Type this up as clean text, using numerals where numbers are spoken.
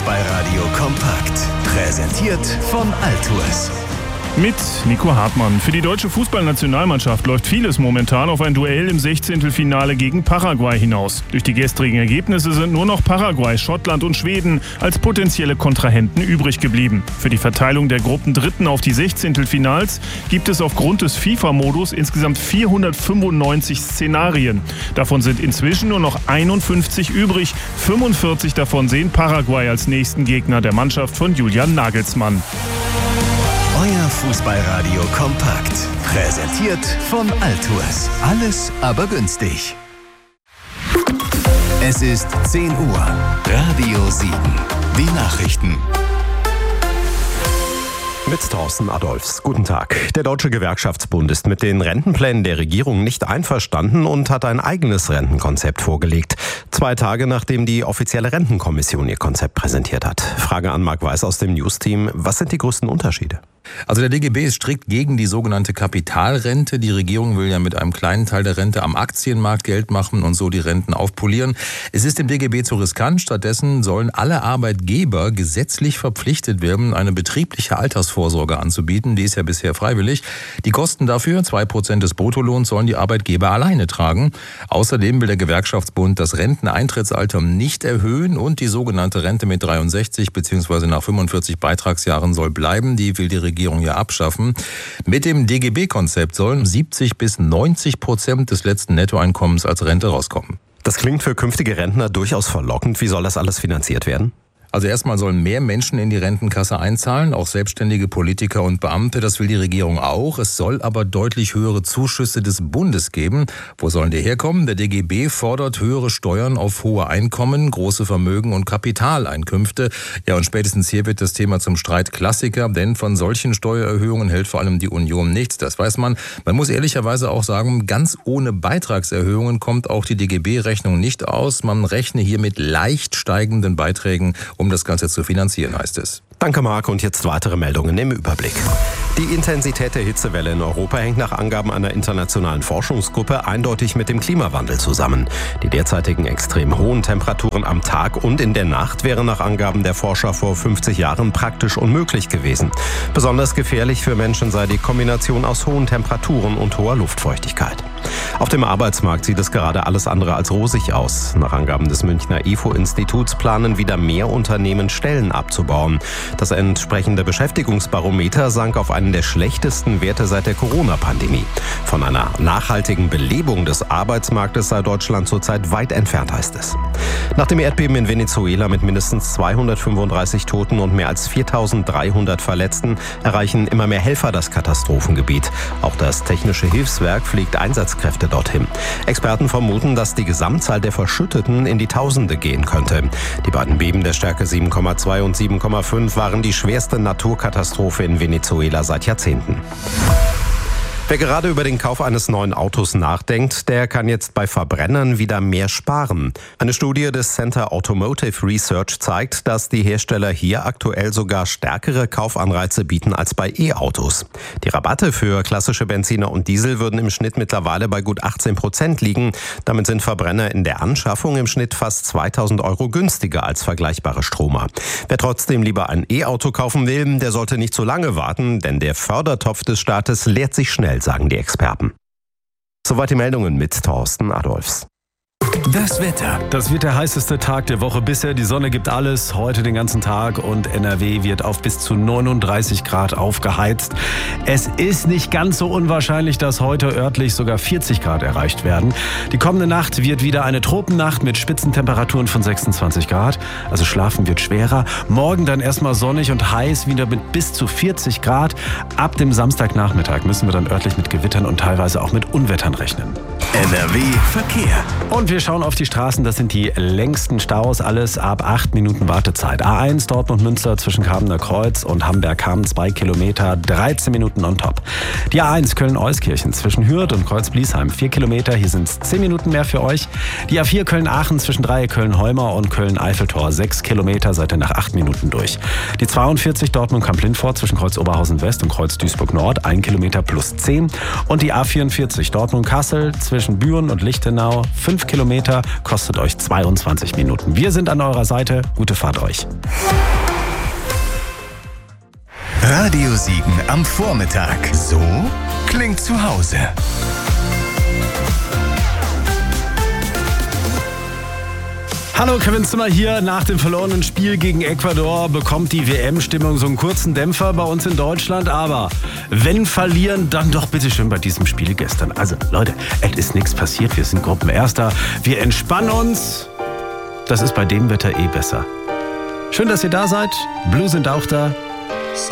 Fußballradio kompakt. Präsentiert von Altours. Mit Nico Hartmann. Für die deutsche Fußballnationalmannschaft läuft vieles momentan auf ein Duell im 16. Finale gegen Paraguay hinaus. Durch die gestrigen Ergebnisse sind nur noch Paraguay, Schottland und Schweden als potenzielle Kontrahenten übrig geblieben. Für die Verteilung der Gruppendritten auf die 16. Finals gibt es aufgrund des FIFA-Modus insgesamt 495 Szenarien. Davon sind inzwischen nur noch 51 übrig. 45 davon sehen Paraguay als nächsten Gegner der Mannschaft von Julian Nagelsmann. Euer Fußballradio kompakt. Präsentiert von Altours. Alles aber günstig. Es ist 10 Uhr. Radio 7. Die Nachrichten. Mit Thorsten Adolfs. Guten Tag. Der Deutsche Gewerkschaftsbund ist mit den Rentenplänen der Regierung nicht einverstanden und hat ein eigenes Rentenkonzept vorgelegt. 2 Tage nachdem die offizielle Rentenkommission ihr Konzept präsentiert hat. Frage an Marc Weiß aus dem News-Team. Was sind die größten Unterschiede? Also der DGB ist strikt gegen die sogenannte Kapitalrente. Die Regierung will ja mit einem kleinen Teil der Rente am Aktienmarkt Geld machen und so die Renten aufpolieren. Es ist dem DGB zu riskant. Stattdessen sollen alle Arbeitgeber gesetzlich verpflichtet werden, eine betriebliche Altersvorsorge anzubieten. Die ist ja bisher freiwillig. Die Kosten dafür, 2% des Bruttolohns, sollen die Arbeitgeber alleine tragen. Außerdem will der Gewerkschaftsbund das Renteneintrittsalter nicht erhöhen und die sogenannte Rente mit 63 bzw. nach 45 Beitragsjahren soll bleiben. Die will die Regierung ja abschaffen. Mit dem DGB-Konzept sollen 70-90% des letzten Nettoeinkommens als Rente rauskommen. Das klingt für künftige Rentner durchaus verlockend. Wie soll das alles finanziert werden? Also erstmal sollen mehr Menschen in die Rentenkasse einzahlen, auch selbstständige Politiker und Beamte. Das will die Regierung auch. Es soll aber deutlich höhere Zuschüsse des Bundes geben. Wo sollen die herkommen? Der DGB fordert höhere Steuern auf hohe Einkommen, große Vermögen und Kapitaleinkünfte. Ja, und spätestens hier wird das Thema zum Streitklassiker, denn von solchen Steuererhöhungen hält vor allem die Union nichts. Das weiß man. Man muss ehrlicherweise auch sagen, ganz ohne Beitragserhöhungen kommt auch die DGB-Rechnung nicht aus. Man rechne hier mit leicht steigenden Beiträgen, um das Ganze zu finanzieren, heißt es. Danke, Marc. Und jetzt weitere Meldungen im Überblick. Die Intensität der Hitzewelle in Europa hängt nach Angaben einer internationalen Forschungsgruppe eindeutig mit dem Klimawandel zusammen. Die derzeitigen extrem hohen Temperaturen am Tag und in der Nacht wären nach Angaben der Forscher vor 50 Jahren praktisch unmöglich gewesen. Besonders gefährlich für Menschen sei die Kombination aus hohen Temperaturen und hoher Luftfeuchtigkeit. Auf dem Arbeitsmarkt sieht es gerade alles andere als rosig aus. Nach Angaben des Münchner IFO-Instituts planen wieder mehr Unternehmen Stellen abzubauen. Das entsprechende Beschäftigungsbarometer sank auf einen der schlechtesten Werte seit der Corona-Pandemie. Von einer nachhaltigen Belebung des Arbeitsmarktes sei Deutschland zurzeit weit entfernt, heißt es. Nach dem Erdbeben in Venezuela mit mindestens 235 Toten und mehr als 4.300 Verletzten erreichen immer mehr Helfer das Katastrophengebiet. Auch das Technische Hilfswerk fliegt Einsatzkräfte dorthin. Experten vermuten, dass die Gesamtzahl der Verschütteten in die Tausende gehen könnte. Die beiden Beben der Stärke 7,2 und 7,5 waren die schwerste Naturkatastrophe in Venezuela seit Jahrzehnten. Wer gerade über den Kauf eines neuen Autos nachdenkt, der kann jetzt bei Verbrennern wieder mehr sparen. Eine Studie des Center Automotive Research zeigt, dass die Hersteller hier aktuell sogar stärkere Kaufanreize bieten als bei E-Autos. Die Rabatte für klassische Benziner und Diesel würden im Schnitt mittlerweile bei gut 18% liegen. Damit sind Verbrenner in der Anschaffung im Schnitt fast 2.000 € günstiger als vergleichbare Stromer. Wer trotzdem lieber ein E-Auto kaufen will, der sollte nicht zu lange warten, denn der Fördertopf des Staates leert sich schnell, sagen die Experten. Soweit die Meldungen mit Thorsten Adolfs. Das Wetter. Das wird der heißeste Tag der Woche bisher. Die Sonne gibt alles, heute den ganzen Tag und NRW wird auf bis zu 39 Grad aufgeheizt. Es ist nicht ganz so unwahrscheinlich, dass heute örtlich sogar 40 Grad erreicht werden. Die kommende Nacht wird wieder eine Tropennacht mit Spitzentemperaturen von 26 Grad. Also schlafen wird schwerer. Morgen dann erstmal sonnig und heiß, wieder mit bis zu 40 Grad. Ab dem Samstagnachmittag müssen wir dann örtlich mit Gewittern und teilweise auch mit Unwettern rechnen. NRW Verkehr. Und wir schauen auf die Straßen, das sind die längsten Staus, alles ab 8 Minuten Wartezeit. A1 Dortmund-Münster zwischen Kabener Kreuz und Hamberg-Hamm 2 Kilometer, 13 Minuten on top. Die A1 Köln-Euskirchen zwischen Hürth und Kreuz-Bliesheim 4 Kilometer, hier sind es 10 Minuten mehr für euch. Die A4 Köln-Aachen zwischen Dreieck Köln-Holmer und Köln-Eiffeltor 6 Kilometer, seid ihr nach 8 Minuten durch. Die 42 Dortmund-Kamp-Lindfort zwischen Kreuz Oberhausen West und Kreuz Duisburg Nord 1 Kilometer plus 10. Und die A44 Dortmund-Kassel zwischen zwischen Büren und Lichtenau. 5 Kilometer, kostet euch 22 Minuten. Wir sind an eurer Seite. Gute Fahrt euch. Radio Siegen am Vormittag. So klingt zu Hause. Hallo, Kevin Zimmer hier. Nach dem verlorenen Spiel gegen Ecuador bekommt die WM-Stimmung so einen kurzen Dämpfer bei uns in Deutschland. Aber wenn verlieren, dann doch bitte schön bei diesem Spiel gestern. Also Leute, es ist nichts passiert. Wir sind Gruppenerster. Wir entspannen uns. Das ist bei dem Wetter besser. Schön, dass ihr da seid. Blue sind auch da.